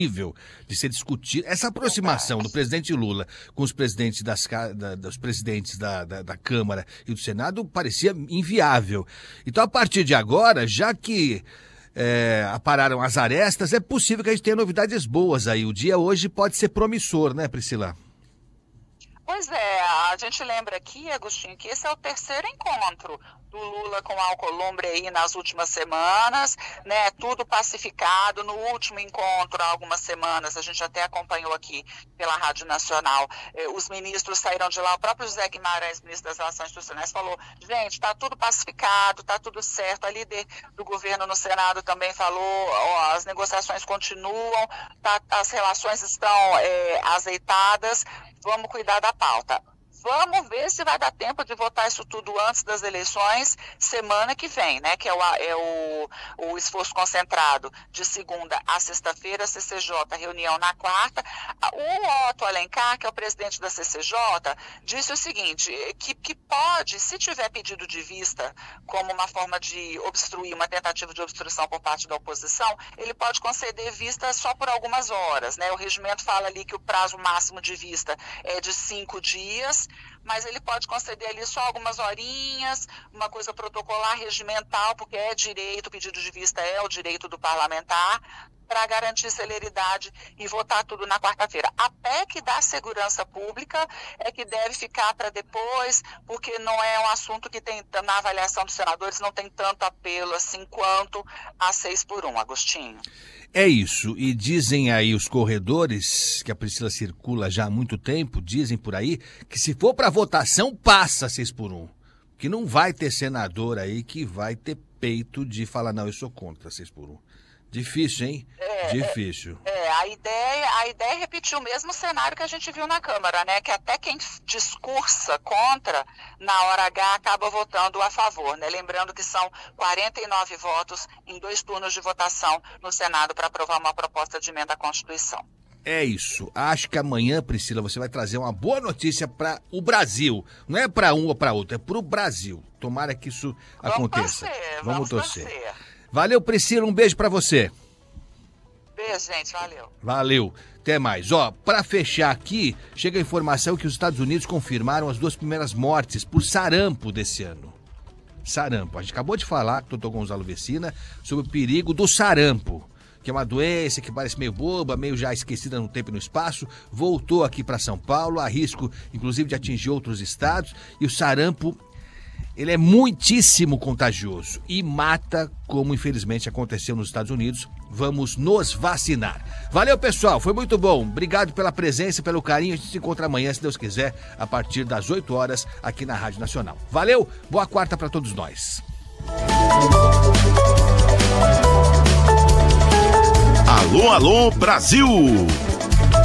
de ser discutido. Essa aproximação do presidente Lula com os presidentes dos presidentes da Câmara e do Senado parecia inviável. Então, a partir de agora, já que apararam as arestas, é possível que a gente tenha novidades boas aí. O dia hoje pode ser promissor, né, Priscila? Pois é, a gente lembra aqui, Agostinho, que esse é o terceiro encontro do Lula com Alcolumbre aí nas últimas semanas, né, tudo pacificado. No último encontro, há algumas semanas, a gente até acompanhou aqui pela Rádio Nacional, os ministros saíram de lá, o próprio José Guimarães, ministro das Relações Institucionais, falou, gente, está tudo pacificado, está tudo certo. A líder do governo no Senado também falou, as negociações continuam, as relações estão azeitadas, vamos cuidar da pauta. Vamos ver se vai dar tempo de votar isso tudo antes das eleições, semana que vem, né? Que é o esforço concentrado de segunda a sexta-feira, CCJ, reunião na quarta. O Otto Alencar, que é o presidente da CCJ, disse o seguinte, que pode, se tiver pedido de vista como uma forma de obstruir, uma tentativa de obstrução por parte da oposição, ele pode conceder vista só por algumas horas, né? O regimento fala ali que o prazo máximo de vista é de 5 dias, mas ele pode conceder ali só algumas horinhas, uma coisa protocolar, regimental, porque é direito, o pedido de vista é o direito do parlamentar, para garantir celeridade e votar tudo na quarta-feira. A PEC da segurança pública é que deve ficar para depois, porque não é um assunto que tem, na avaliação dos senadores, não tem tanto apelo assim quanto a 6x1, Agostinho. É isso, e dizem aí os corredores, que a Priscila circula já há muito tempo, dizem por aí, que se for para votação, passa 6x1. Que não vai ter senador aí que vai ter peito de falar, não, eu sou contra 6x1. Difícil, hein? Difícil. A ideia é repetir o mesmo cenário que a gente viu na Câmara, né? Que até quem discursa contra, na hora H, acaba votando a favor, né? Lembrando que são 49 votos em 2 turnos de votação no Senado para aprovar uma proposta de emenda à Constituição. É isso. Acho que amanhã, Priscila, você vai trazer uma boa notícia para o Brasil. Não é para um ou para outro, é para o Brasil. Tomara que isso aconteça. Vamos torcer. Valeu, Priscila, um beijo pra você. Beijo, gente, valeu. Valeu, até mais. Pra fechar aqui, chega a informação que os Estados Unidos confirmaram as 2 primeiras mortes por sarampo desse ano. Sarampo, a gente acabou de falar com o Dr. Gonzalo Vecina sobre o perigo do sarampo, que é uma doença que parece meio boba, meio já esquecida no tempo e no espaço, voltou aqui para São Paulo, há risco inclusive de atingir outros estados, e o sarampo, ele é muitíssimo contagioso e mata, como infelizmente aconteceu nos Estados Unidos. Vamos nos vacinar. Valeu, pessoal, foi muito bom. Obrigado pela presença e pelo carinho. A gente se encontra amanhã, se Deus quiser, a partir das 8 horas aqui na Rádio Nacional. Valeu, boa quarta para todos nós. Alô, alô, Brasil!